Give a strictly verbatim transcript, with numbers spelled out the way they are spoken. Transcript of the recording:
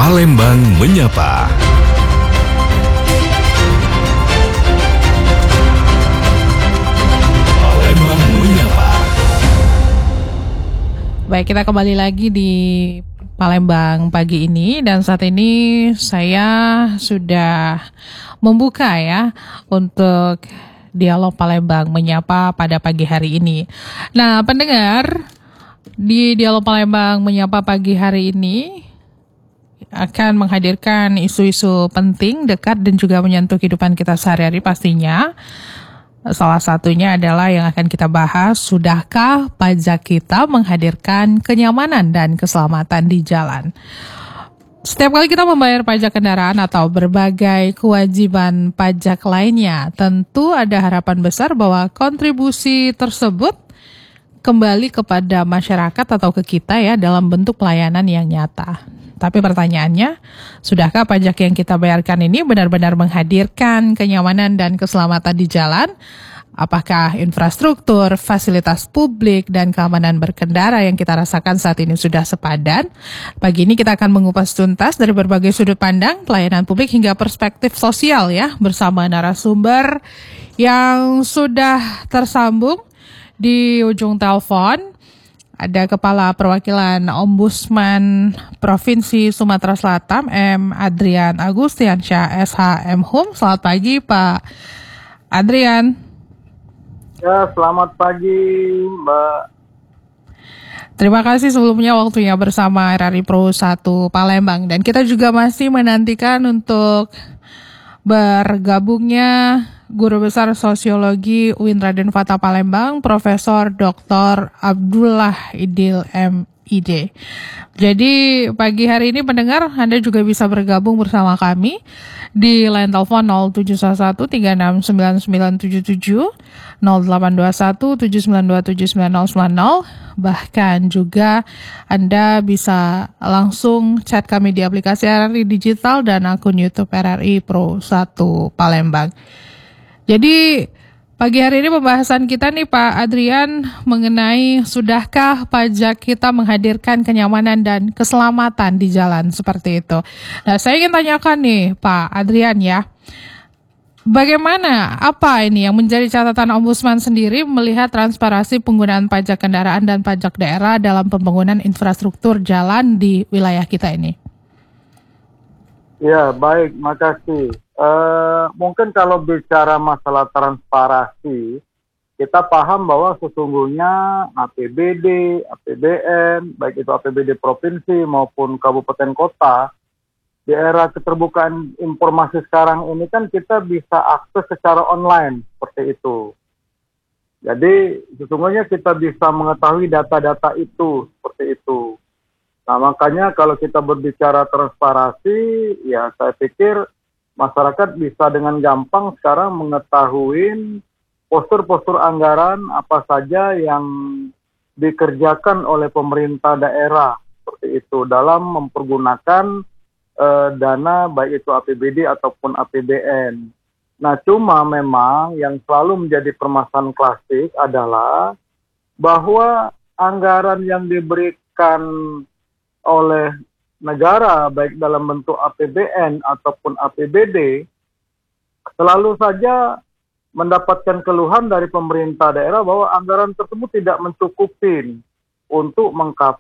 Palembang Menyapa. Palembang Menyapa. Baik, kita kembali lagi di Palembang pagi ini, dan saat ini saya sudah membuka ya untuk dialog Palembang Menyapa pada pagi hari ini. Nah, pendengar, di dialog Palembang Menyapa pagi hari ini akan menghadirkan isu-isu penting, dekat, dan juga menyentuh kehidupan kita sehari-hari pastinya. Salah satunya adalah yang akan kita bahas, sudahkah pajak kita menghadirkan kenyamanan dan keselamatan di jalan? Setiap kali kita membayar pajak kendaraan atau berbagai kewajiban pajak lainnya, tentu ada harapan besar bahwa kontribusi tersebut kembali kepada masyarakat atau ke kita ya dalam bentuk pelayanan yang nyata. Tapi pertanyaannya, sudahkah pajak yang kita bayarkan ini benar-benar menghadirkan kenyamanan dan keselamatan di jalan? Apakah infrastruktur, fasilitas publik, dan keamanan berkendara yang kita rasakan saat ini sudah sepadan? Pagi ini kita akan mengupas tuntas dari berbagai sudut pandang, pelayanan publik hingga perspektif sosial ya, bersama narasumber yang sudah tersambung di ujung telepon. Ada Kepala Perwakilan Ombudsman Provinsi Sumatera Selatan, M. Adrian Agustiansyah, S H M Hum. Selamat pagi, Pak Adrian. Ya, selamat pagi, Mbak. Terima kasih sebelumnya waktunya bersama R R I Pro satu Palembang. Dan kita juga masih menantikan untuk bergabungnya Guru Besar Sosiologi U I N Raden Fatah Palembang, Profesor Doktor Abdullah Idil M I D. Jadi pagi hari ini pendengar, Anda juga bisa bergabung bersama kami di line telepon nol tujuh satu tiga enam sembilan sembilan tujuh tujuh, nol delapan dua satu tujuh sembilan dua tujuh sembilan nol sembilan nol. Bahkan juga Anda bisa langsung chat kami di aplikasi R R I Digital dan akun YouTube R R I Pro satu Palembang. Jadi pagi hari ini pembahasan kita nih Pak Adrian mengenai sudahkah pajak kita menghadirkan kenyamanan dan keselamatan di jalan, seperti itu. Nah, saya ingin tanyakan nih Pak Adrian ya, bagaimana, apa ini yang menjadi catatan Ombudsman sendiri melihat transparansi penggunaan pajak kendaraan dan pajak daerah dalam pembangunan infrastruktur jalan di wilayah kita ini? Ya, baik, makasih. Uh, mungkin kalau bicara masalah transparansi, kita paham bahwa sesungguhnya A P B D, A P B N, baik itu A P B D provinsi maupun kabupaten kota, di era keterbukaan informasi sekarang ini kan kita bisa akses secara online, seperti itu. Jadi sesungguhnya kita bisa mengetahui data-data itu, seperti itu. Nah, makanya kalau kita berbicara transparansi, ya saya pikir masyarakat bisa dengan gampang sekarang mengetahui postur-postur anggaran apa saja yang dikerjakan oleh pemerintah daerah, seperti itu, dalam mempergunakan eh, dana baik itu A P B D ataupun A P B N. Nah, cuma memang yang selalu menjadi permasalahan klasik adalah bahwa anggaran yang diberikan oleh negara baik dalam bentuk A P B N ataupun A P B D selalu saja mendapatkan keluhan dari pemerintah daerah bahwa anggaran tersebut tidak mencukupi untuk mengcover